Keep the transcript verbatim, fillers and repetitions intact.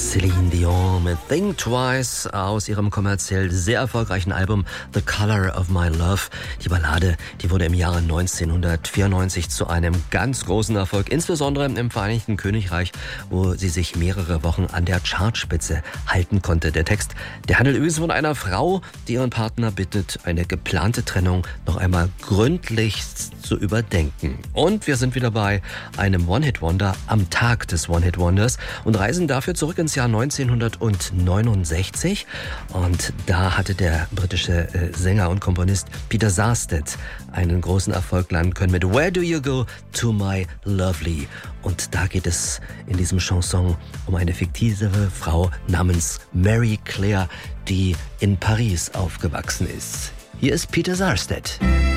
Celine Dion mit Think Twice aus ihrem kommerziell sehr erfolgreichen Album The Color of My Love. Die Ballade, die wurde im Jahre neunzehnhundertvierundneunzig zu einem ganz großen Erfolg, insbesondere im Vereinigten Königreich, wo sie sich mehrere Wochen an der Chartspitze halten konnte. Der Text, der handelt übrigens von einer Frau, die ihren Partner bittet, eine geplante Trennung noch einmal gründlichst zu überdenken. Und wir sind wieder bei einem One-Hit-Wonder am Tag des One-Hit-Wonders und reisen dafür zurück ins Jahr neunzehnhundertneunundsechzig. Und da hatte der britische Sänger und Komponist Peter Sarstedt einen großen Erfolg landen können mit Where Do You Go to My Lovely? Und da geht es in diesem Chanson um eine fiktive Frau namens Mary Claire, die in Paris aufgewachsen ist. Hier ist Peter Sarstedt.